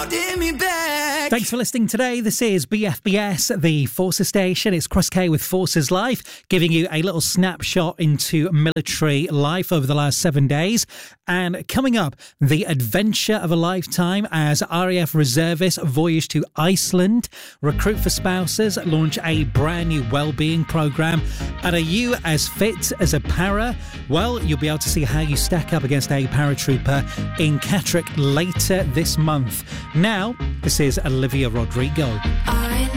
holding me back. Thanks for listening today. This is BFBS, the Forces Station. It's Chris Kay with Forces Life, giving you a little snapshot into military life over the last 7 days. And coming up, the adventure of a lifetime as RAF reservists voyage to Iceland, recruit for spouses, launch a brand new wellbeing program. And are you as fit as a para? Well, you'll be able to see how you stack up against a paratrooper in Catterick later this month. Now, this is Olivia Rodrigo.